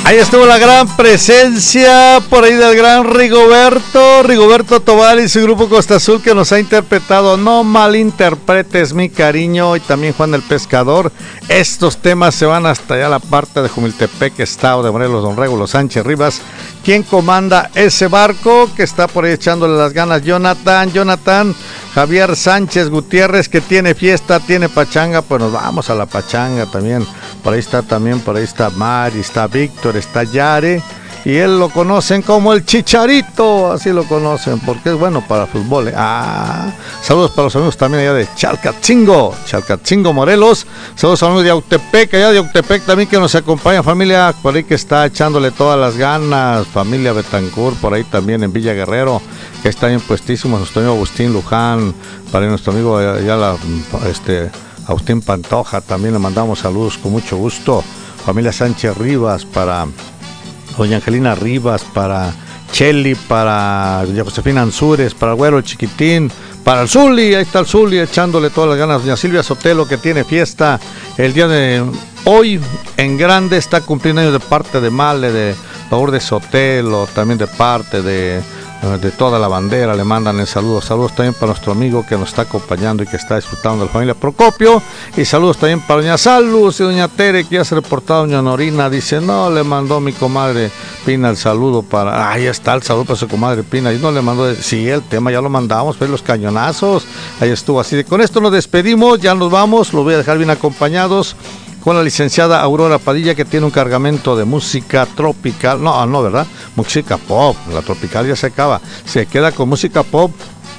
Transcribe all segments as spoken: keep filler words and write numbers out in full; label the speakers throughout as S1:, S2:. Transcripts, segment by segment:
S1: Ahí estuvo la gran presencia por ahí del gran Rigoberto, Rigoberto Tobar y su grupo Costa Azul, que nos ha interpretado No malinterpretes mi cariño, y también Juan el Pescador. Estos temas se van hasta allá la parte de Jumiltepec, estado de Morelos, don Regulo Sánchez Rivas, quien comanda ese barco, que está por ahí echándole las ganas. Jonathan, Jonathan, Javier Sánchez Gutiérrez, que tiene fiesta, tiene pachanga, pues nos vamos a la pachanga también. Por ahí está también, por ahí está Mari, está Víctor, está Yare, y él lo conocen como el Chicharito, así lo conocen, porque es bueno para el fútbol, ¿eh? Ah, saludos para los amigos también allá de Chalcatzingo, Chalcatzingo, Morelos. Saludos a los amigos de Autepec, allá de Autepec también, que nos acompaña, familia por ahí que está echándole todas las ganas, familia Betancourt, por ahí también en Villa Guerrero, que está bien puestísimo, nuestro amigo Agustín Luján, para nuestro amigo allá la, este... Agustín Pantoja, también le mandamos saludos con mucho gusto. Familia Sánchez Rivas, para doña Angelina Rivas, para Cheli, para doña Josefina Ansúrez, para el Güero el Chiquitín, para el Zuli, ahí está el Zuli echándole todas las ganas. Doña Silvia Sotelo, que tiene fiesta el día de hoy en grande, está cumpliendo años de parte de Male, de favor de Sotelo, también de parte de de toda la bandera, le mandan el saludo. Saludos también para nuestro amigo que nos está acompañando y que está disfrutando de la familia Procopio, y saludos también para doña Salus y doña Tere, que ya se reportado. Doña Norina dice, no, le mandó mi comadre Pina el saludo para, ahí está el saludo para su comadre Pina, y no le mandó, sí, el tema ya lo mandamos, pues los cañonazos, ahí estuvo. Así de, con esto nos despedimos, ya nos vamos, los voy a dejar bien acompañados con la licenciada Aurora Padilla, que tiene un cargamento de música tropical, no, no, ¿verdad? Música pop, la tropical ya se acaba, se queda con música pop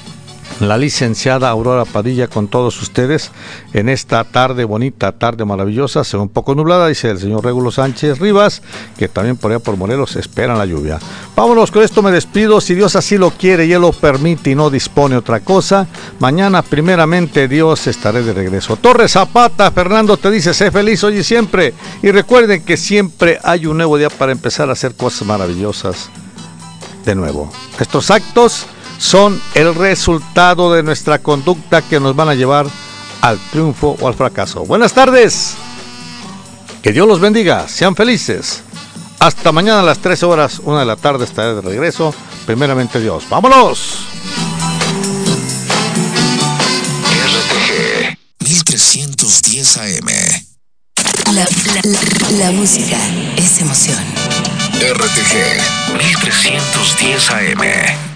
S1: la licenciada Aurora Padilla con todos ustedes en esta tarde bonita, tarde maravillosa, se ve un poco nublada, dice el señor Regulo Sánchez Rivas, que también por allá por Morelos esperan la lluvia. Vámonos, con esto me despido, si Dios así lo quiere y Él lo permite y no dispone otra cosa, mañana primeramente Dios estaré de regreso. Torres Zapata, Fernando te dice, sé feliz hoy y siempre, y recuerden que siempre hay un nuevo día para empezar a hacer cosas maravillosas de nuevo. Estos actos son el resultado de nuestra conducta que nos van a llevar al triunfo o al fracaso. Buenas tardes, que Dios los bendiga, sean felices. Hasta mañana a las trece horas, una de la tarde estaré de regreso, primeramente Dios. ¡Vámonos!
S2: R T G mil trescientos diez A M.
S3: La, la, la, la música es emoción.
S2: R T G mil trescientos diez A M.